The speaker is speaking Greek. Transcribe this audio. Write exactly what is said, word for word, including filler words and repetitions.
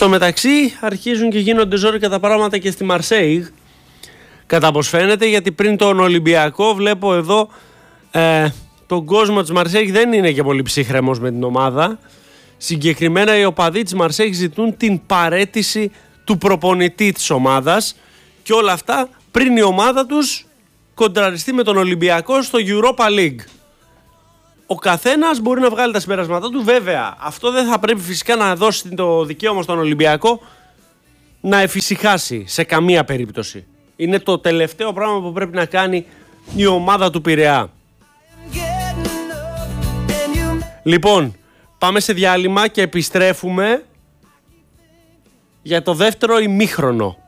Στο μεταξύ αρχίζουν και γίνονται ζόρικα τα πράγματα και στη Μαρσέιγ, κατά πως φαίνεται, γιατί πριν τον Ολυμπιακό βλέπω εδώ ε, τον κόσμο της Μαρσέιγ δεν είναι και πολύ ψύχρεμος με την ομάδα. Συγκεκριμένα οι οπαδοί της Μαρσέιγ ζητούν την παραίτηση του προπονητή της ομάδας και όλα αυτά πριν η ομάδα τους κοντραριστεί με τον Ολυμπιακό στο Europa League. Ο καθένας μπορεί να βγάλει τα συμπεράσματά του. Βέβαια, αυτό δεν θα πρέπει φυσικά να δώσει το δικαίωμα στον Ολυμπιακό να εφησυχάσει σε καμία περίπτωση. Είναι το τελευταίο πράγμα που πρέπει να κάνει η ομάδα του Πειραιά. Λοιπόν, πάμε σε διάλειμμα και επιστρέφουμε για το δεύτερο ημίχρονο.